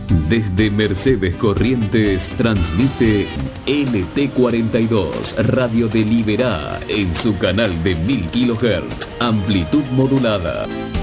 Desde Mercedes Corrientes transmite LT42 Radio de Liberá en su canal de 1000 kHz, amplitud modulada.